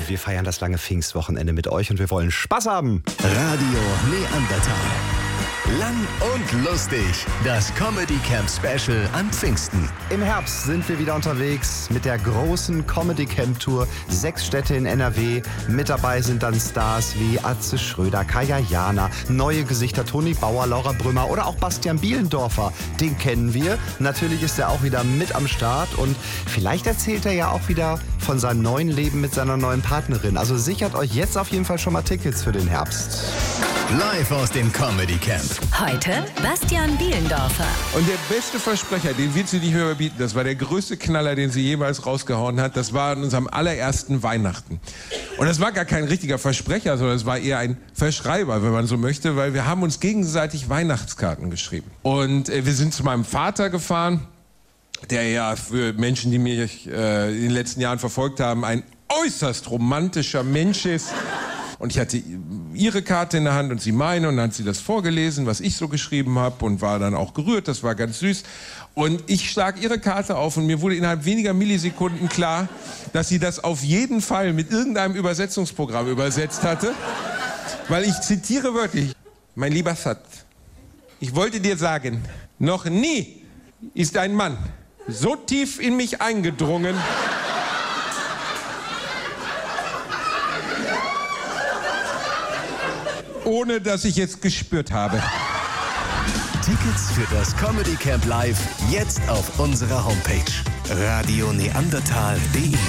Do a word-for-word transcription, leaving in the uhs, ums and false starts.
Wir feiern das lange Pfingstwochenende mit euch und wir wollen Spaß haben. Radio Neandertal. Lang und lustig. Das Comedy Camp Special an Pfingsten. Im Herbst sind wir wieder unterwegs mit der großen Comedy Camp Tour. Sechs Städte in N R W. Mit dabei sind dann Stars wie Atze Schröder, Kaya Jana, neue Gesichter Toni Bauer, Laura Brümmer oder auch Bastian Bielendorfer. Den kennen wir. Natürlich ist er auch wieder mit am Start und vielleicht erzählt er ja auch wieder von seinem neuen Leben mit seiner neuen Partnerin. Also sichert euch jetzt auf jeden Fall schon mal Tickets für den Herbst. Live aus dem Comedy Camp. Heute Bastian Bielendorfer. Und der beste Versprecher, den wird sie nicht mehr überbieten, das war der größte Knaller, den sie jemals rausgehauen hat, das war an unserem allerersten Weihnachten. Und das war gar kein richtiger Versprecher, sondern es war eher ein Verschreiber, wenn man so möchte, weil wir haben uns gegenseitig Weihnachtskarten geschrieben. Und äh, wir sind zu meinem Vater gefahren, der ja für Menschen, die mich äh, in den letzten Jahren verfolgt haben, ein äußerst romantischer Mensch ist. Und ich hatte ihre Karte in der Hand und sie meine und dann hat sie das vorgelesen, was ich so geschrieben habe und war dann auch gerührt, das war ganz süß. Und ich schlag ihre Karte auf und mir wurde innerhalb weniger Millisekunden klar, dass sie das auf jeden Fall mit irgendeinem Übersetzungsprogramm übersetzt hatte. Weil ich zitiere wörtlich: Mein lieber Schatz, ich wollte dir sagen, noch nie ist ein Mann so tief in mich eingedrungen, ohne dass ich es gespürt habe. Tickets für das Comedy Camp Live jetzt auf unserer Homepage radio neandertal punkt de.